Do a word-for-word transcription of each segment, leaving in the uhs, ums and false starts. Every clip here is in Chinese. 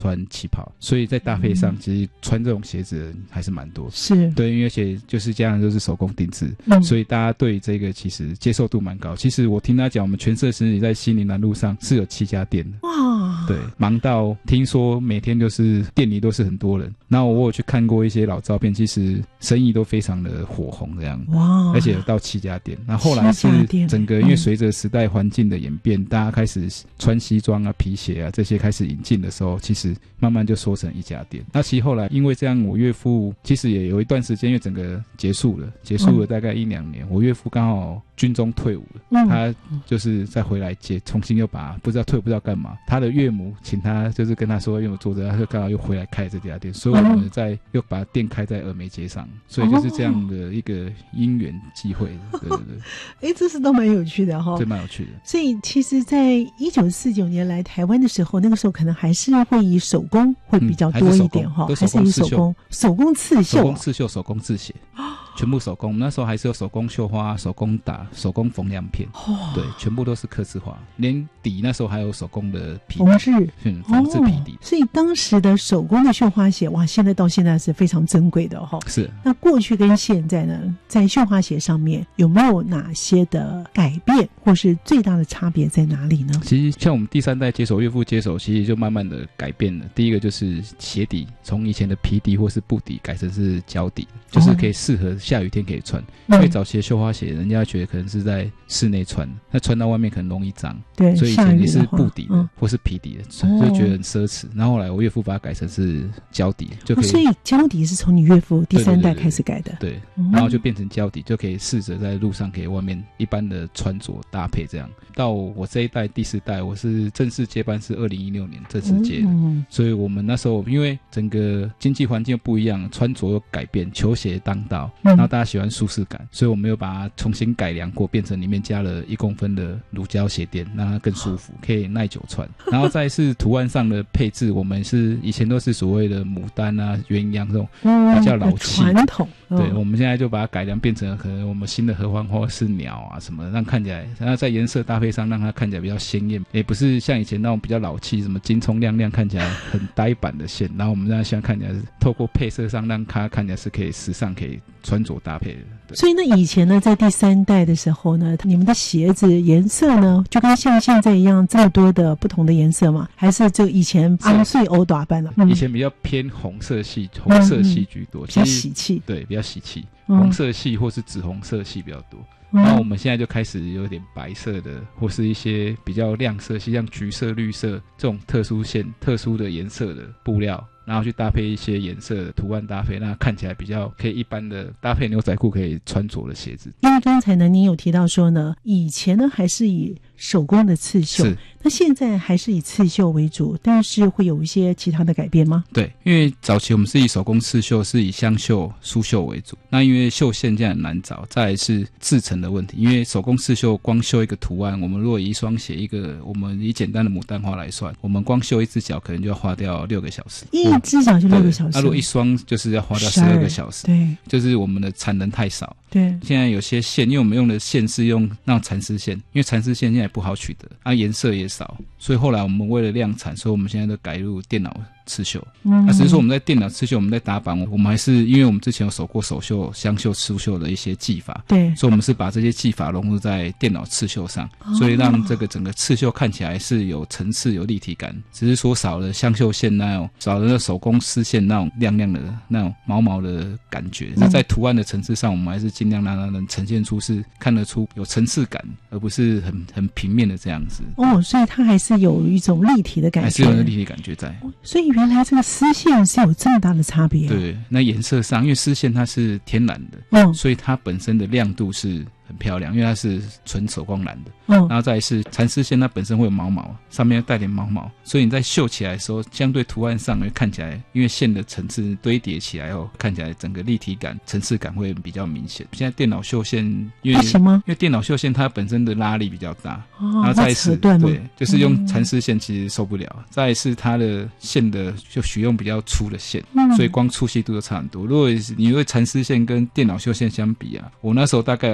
穿旗袍，所以在搭配上其实穿这种鞋子的人还是蛮多， 是对，因为而且就是这样都是手工定制、 嗯、 所以大家对这个其实接受度蛮高。其实我听他讲我们全社实体在西宁南路上是有七家店的， 哇， 对，忙到听说每天都是店里都是很多人，然后我有去看过一些老照片，其实生意都非常的火红这样， 哇， 而且有到七家店。那后来是整个因为随着时代环境的演变、嗯、大家开始穿西装啊皮鞋啊这些开始引进的时候，其实慢慢就缩成一家店。那其实后来因为这样，我岳父其实也有一段时间因为整个结束了结束了大概一两年、嗯、我岳父刚好军中退伍了、嗯、他就是再回来接重新又把不知道退不知道干嘛，他的岳母请他就是跟他说因为我做着，他就刚好又回来开这家店，所以我们在又把店开在峨眉街上，所以就是这样的一个因缘机会。对对对， 哎，这是都蛮有趣的哈、哦， 这蛮有趣的。 所以其实在一九四九年来台湾的时候，那个时候可能还是会以手工会比较多一点哈、嗯，还是以手工手工刺绣、 手工刺绣、手工制鞋，全部手工。我们那时候还是有手工绣花、手工打、手工缝亮片、哦，对，全部都是客制化，连底那时候还有手工的皮缝制， 嗯，缝制皮底、哦。 所以当时的手工的绣花鞋，哇，现在到现在是非常珍贵的哈、哦。 是。 那过去跟现在呢，在绣花鞋上面有没有哪些的改变，或是最大的差别在哪里呢？ 其实像我们第三代接手，岳父接手，其实就慢慢的改变了。第一个就是鞋底，从以前的皮底或是布底改成是胶底，就是可以适合下雨天可以穿。因为早期的绣花鞋，人家觉得可能是在室内穿，那穿到外面可能容易脏， 对， 所以以前也是布底的、 嗯、 或是皮底的，所以就觉得很奢侈。然后后来我岳父把它改成是胶底，就可以、哦。 所以胶底是从你岳父第三代开始改的， 对，对， 对， 对，然后就变成胶底，就可以试着在路上给外面一般的穿着搭配这样。到我这一代第四代，我是正式接班是二零一六年正式接的、嗯，所以我们那时候因为整个经济环境不一样，穿着有改变，球鞋当道，然后大家喜欢舒适感，所以我们又把它重新改良过，变成里面加了一公分的乳胶鞋垫，让它更舒服，可以耐久穿。然后再是图案上的配置，我们是以前都是所谓的牡丹啊、鸳鸯这种比较老气传统， 对，我们现在就把它改良变成可能我们新的合欢花是鸟啊什么的，让看起来，然后在颜色搭配上让它看起来比较鲜艳，也不是像以前那种比较老气，什么金葱亮亮看起来很呆板的线。然后我们现在看起来是透过配色上让它看起来是可以时尚，可以穿着搭配的。 所以呢，以前呢，在第三代的时候呢，你们的鞋子颜色呢，就跟像现在一样这么多的不同的颜色吗？还是就以前安碎欧打扮了、嗯？ 以前比较偏红色系，红色系居多，嗯、 比较喜气， 对，比较喜气，红色系或是紫红色系比较多。然后我们现在就开始有点白色的，或是一些比较亮色系，像橘色、绿色这种特殊线、特殊的颜色的布料，然后去搭配一些颜色的图案搭配，让它看起来比较可以一般的搭配牛仔裤可以穿着的鞋子。 因为刚才呢，您有提到说呢，以前呢还是以手工的刺绣，那现在还是以刺绣为主，但是会有一些其他的改变吗？ 对，因为早期我们是以手工刺绣，是以香绣、苏绣为主。那因为绣线这样很难找，再来是制成的问题。因为手工刺绣光绣一个图案，我们如果以一双鞋，一个我们以简单的牡丹花来算，我们光绣一只脚可能就要花掉六个小时。 一只脚就六个小时。 那、啊、如果一双就是要花掉十二个小时。 对， 就是我们的产能太少。 对， 现在有些线，因为我们用的线是用那种蚕丝线，因为蚕丝线现在不好取得，啊，颜色也少，所以后来我们为了量产，所以我们现在都改入电脑刺绣。嗯，那只是说我们在电脑刺绣，我们在打版，我们还是因为我们之前有手过手绣、香绣、苏绣的一些技法， 对， 所以我们是把这些技法融入在电脑刺绣上，哦、所以让这个整个刺绣看起来是有层次、有立体感，只是说少了香绣线那种，少了那手工丝线那种亮亮的那种毛毛的感觉。那、嗯、在图案的层次上，我们还是尽量让它能呈现出是看得出有层次感，而不是很很平面的这样子。 哦，所以它还是有一种立体的感觉， 还是有立体感觉在。 哦、所以原来这个丝线是有这么大的差别、啊。 对，那颜色上，因为丝线它是天然的， 嗯， 所以它本身的亮度是很漂亮，因为它是纯手工染的。 嗯， 然后再来是蚕丝线，它本身会有毛毛，上面要带点毛毛，所以你在绣起来的时候，相对图案上会看起来，因为线的层次堆叠起来后，看起来整个立体感、层次感会比较明显。现在电脑绣线，因为不行吗？ 因为电脑绣线它本身的拉力比较大， 哦、 然后再是对，就是用嗯蚕丝线其实受不了。嗯、再来是它的线的就许用比较粗的线，嗯、所以光粗细度就差很多。如果你因为蚕丝线跟电脑绣线相比啊，我那时候大概有计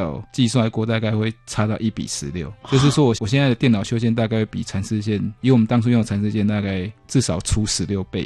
计算过大概会差到一比十六，就是说我我现在的电脑修线大概会比缠丝线，以我们当初用的缠丝线大概至少出十六倍